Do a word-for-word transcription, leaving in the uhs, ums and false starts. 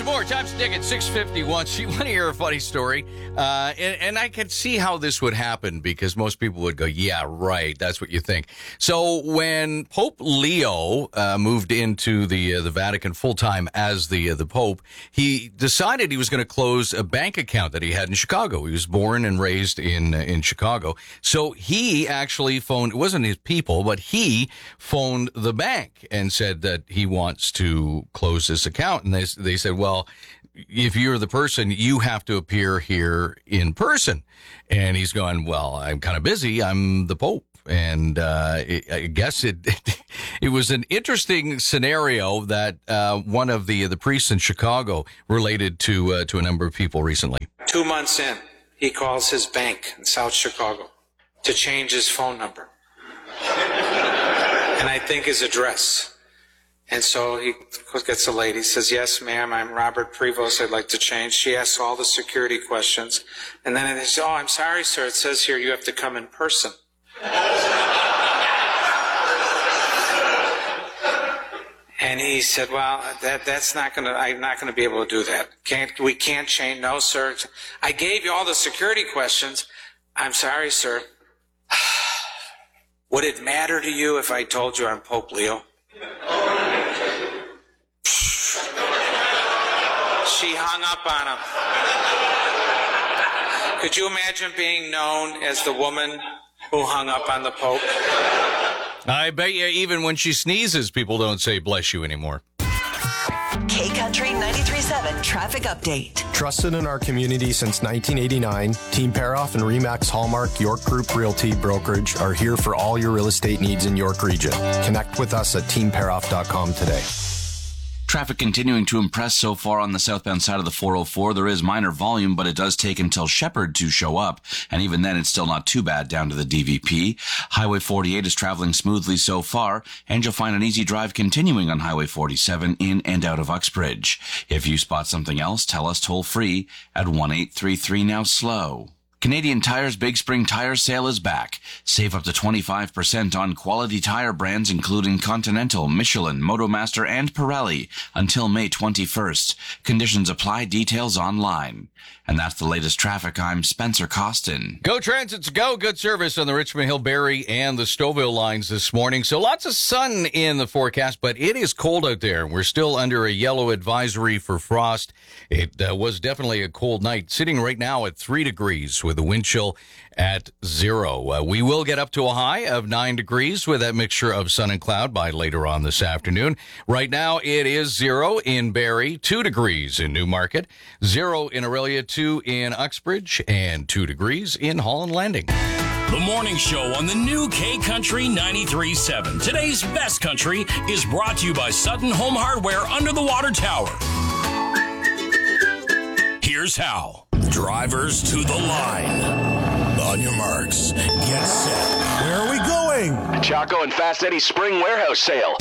some more. Time to dig at six fifty-one. You want to hear a funny story? Uh, and, and I could see how this would happen because most people would go, yeah, right. That's what you think. So when Pope Leo uh, moved into the uh, the Vatican full-time as the uh, the Pope, he decided he was going to close a bank account that he had in Chicago. He was born and raised in uh, in Chicago. So he actually phoned, it wasn't his people, but he phoned the bank and said that he wants to close this account. And they, they said, well, if you're the person, you have to appear here in person. And he's going, well, I'm kind of busy. I'm the Pope. And uh, it, I guess it it was an interesting scenario that uh, one of the the priests in Chicago related to uh, to a number of people recently. Two months in, he calls his bank in South Chicago to change his phone number. And I think his address. And so he gets a lady, says, yes, ma'am, I'm Robert Prevost. I'd like to change. She asks all the security questions. And then they say, oh, I'm sorry, sir. It says here you have to come in person. And he said, well, that that's not going to, I'm not going to be able to do that. Can't, we can't change. No, sir. I gave you all the security questions. I'm sorry, sir. Would it matter to you if I told you I'm Pope Leo? She hung up on him. Could you imagine being known as the woman who hung up on the Pope? I bet you even when she sneezes, people don't say bless you anymore. K-Country ninety-three point seven Traffic Update. Trusted in our community since nineteen eighty-nine, Team Paroff and Remax Hallmark York Group Realty Brokerage are here for all your real estate needs in York Region. Connect with us at team paroff dot com today. Traffic continuing to impress so far on the southbound side of the four oh four. There is minor volume, but it does take until Shepherd to show up. And even then, it's still not too bad down to the D V P. Highway forty-eight is traveling smoothly so far, and you'll find an easy drive continuing on Highway forty-seven in and out of Uxbridge. If you spot something else, tell us toll free at one eight three three now slow. Canadian Tire's Big Spring Tire Sale is back. Save up to twenty-five percent on quality tire brands including Continental, Michelin, Motomaster, and Pirelli until May twenty-first. Conditions apply. Details online. And that's the latest traffic. I'm Spencer Costin. Go Transit's Go. Good service on the Richmond Hill, Barrie, and the Stouffville lines this morning. So lots of sun in the forecast, but it is cold out there. We're still under a yellow advisory for frost. It uh, was definitely a cold night, sitting right now at three degrees with the wind chill at zero. Uh, we will get up to a high of nine degrees with that mixture of sun and cloud by later on this afternoon. Right now, it is zero in Barrie, two degrees in Newmarket, zero in Aurelia, two in Uxbridge, and two degrees in Holland Landing. The morning show on the new K-Country ninety-three point seven. Today's best country is brought to you by Sutton Home Hardware under the water tower. Here's how. Drivers to the line. On your marks, get set. Where are we going? Chaco and Fast Eddie's spring warehouse sale.